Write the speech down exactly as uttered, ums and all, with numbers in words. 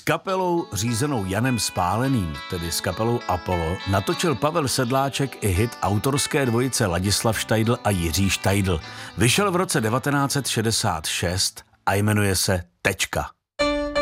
kapelou řízenou Janem Spáleným, tedy s kapelou Apollo, natočil Pavel Sedláček i hit autorské dvojice Ladislav Štajdl a Jiří Štajdl. Vyšel v roce devatenáct set šedesát šest a jmenuje se Tečka.